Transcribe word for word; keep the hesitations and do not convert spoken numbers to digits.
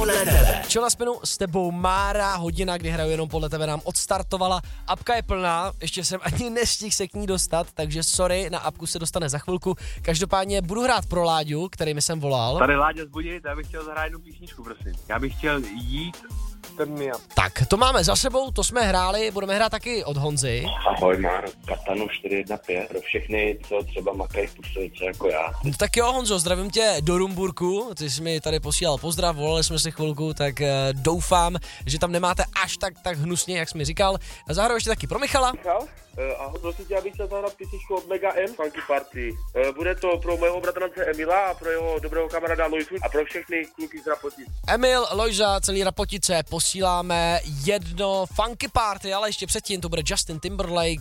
podle tebe. Čo na spinu s tebou Mára, hodina, kdy hraju jenom podle tebe, nám odstartovala. Apka je plná, ještě jsem ani nestihl se k ní dostat, takže sorry, na apku se dostane za chvilku. Každopádně budu hrát pro Láďu, který mi jsem volal. Tady Láďa z Budějic, já bych chtěl zahrát jednu písničku, prosím. Já bych chtěl jít Turn up. Tak, to máme za sebou, to jsme hráli, budeme hrát taky od Honzy. Ahoj Máro, Katanu čtyři jedna pět, pro všechny, co třeba makají v Pusilice jako já. No tak jo, Honzo, zdravím tě do Rumburku, ty jsi mi tady posílal pozdrav, volali jsme se chvilku, tak uh, doufám, že tam nemáte až tak, tak hnusně, jak jsi mi říkal. Zahraju ještě taky pro Michala. Michal, uh, ahoj, prosím tě, abych chtěl zahrát písničku od Mega M, Funky Party. Uh, bude to pro mého bratrance Emila a pro jeho dobrého kamaráda Lojzu a pro všechny kluky z Rapotic. Emil, Lojza, celý Rapotice, posíláme jedno Funky Party, ale ještě předtím to bude Justin Timberlake,